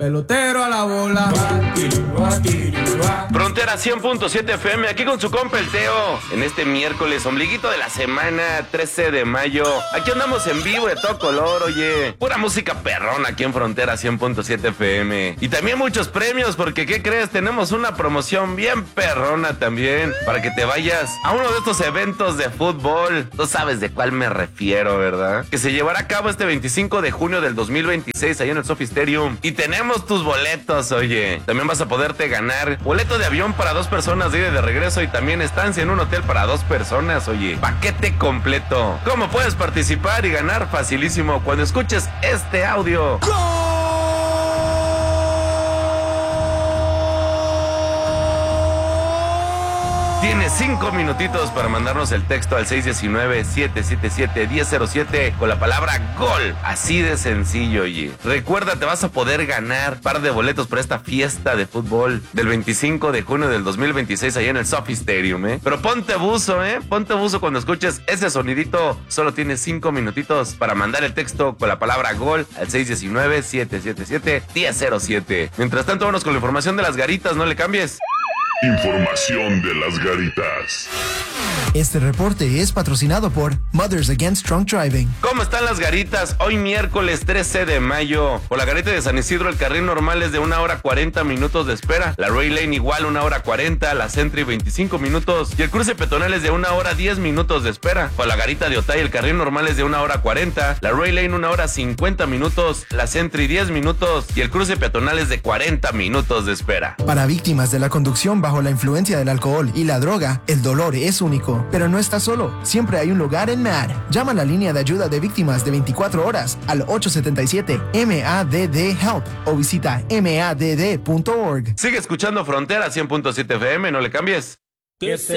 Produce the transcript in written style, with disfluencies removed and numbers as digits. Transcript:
Pelotero a la bola. Frontera 100.7 FM, aquí con su compa el Teo. En este miércoles, ombliguito de la semana, 13 de mayo. Aquí andamos en vivo de todo color, oye. Pura música perrona aquí en Frontera 100.7 FM. Y también muchos premios, porque ¿qué crees? Tenemos una promoción bien perrona también, para que te vayas a uno de estos eventos de fútbol. Tú sabes de cuál me refiero, ¿verdad? Que se llevará a cabo este 25 de junio del 2026, ahí en el Sophie Stadium. Y tenemos tus boletos, oye. También vas a poderte ganar boleto de avión para 2 personas de ida y de regreso, y también estancia en un hotel para 2 personas, oye. Paquete completo. ¿Cómo puedes participar y ganar? Facilísimo. Cuando escuches este audio. Tienes 5 minutitos para mandarnos el texto al 619-777-1007 con la palabra GOL. Así de sencillo, oye. Recuerda, te vas a poder ganar par de boletos para esta fiesta de fútbol del 25 de junio del 2026 allá en el Sophie Stadium, ¿eh? Pero ponte buzo, Ponte buzo cuando escuches ese sonidito. Solo tienes 5 minutitos para mandar el texto con la palabra GOL al 619-777-1007. Mientras tanto, vámonos con la información de las garitas, no le cambies. Información de las garitas. Este reporte es patrocinado por Mothers Against Drunk Driving. ¿Cómo están las garitas? Hoy miércoles 13 de mayo. Por la garita de San Isidro el carril normal es de 1 hora 40 minutos de espera. La Ray Lane igual 1 hora 40. La Sentry 25 minutos. Y el cruce peatonal es de 1 hora 10 minutos de espera. Por la garita de Otay el carril normal es de 1 hora 40. La Ray Lane 1 hora 50 minutos. La Sentry 10 minutos. Y el cruce peatonal es de 40 minutos de espera. Para víctimas de la conducción bajo la influencia del alcohol y la droga, el dolor es único. Pero no estás solo. Siempre hay un lugar en MADD. Llama a la línea de ayuda de víctimas de 24 horas al 877-MADD-HELP o visita madd.org. Sigue escuchando Frontera 100.7 FM, no le cambies.